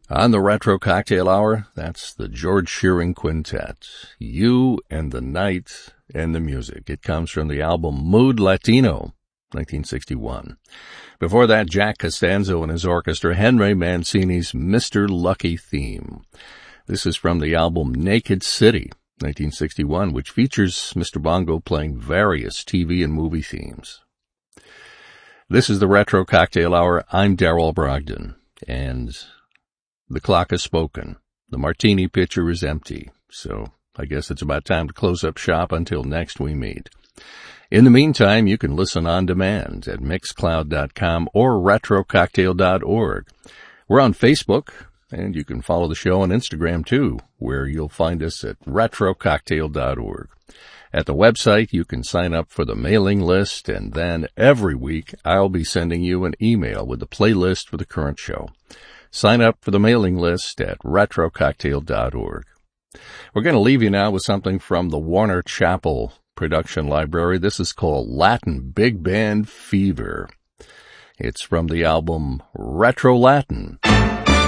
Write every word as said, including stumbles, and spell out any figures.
On the Retro Cocktail Hour, that's the George Shearing Quintet. You and the Night and the Music. It comes from the album Mood Latino, nineteen sixty-one. Before that, Jack Costanzo and his orchestra, Henry Mancini's Mister Lucky theme. This is from the album Naked City, nineteen sixty-one, which features Mister Bongo playing various T V and movie themes. This is the Retro Cocktail Hour. I'm Darrell Brogdon, and the clock has spoken. The martini pitcher is empty, so I guess it's about time to close up shop until next we meet. In the meantime, you can listen on demand at mixcloud dot com or retro cocktail dot org. We're on Facebook, and you can follow the show on Instagram too, where you'll find us at retro cocktail dot org. At the website, you can sign up for the mailing list, and then every week I'll be sending you an email with the playlist for the current show. Sign up for the mailing list at retro cocktail dot org. We're going to leave you now with something from the Warner Chappell production library. This is called Latin Big Band Fever. It's from the album Retro Latin.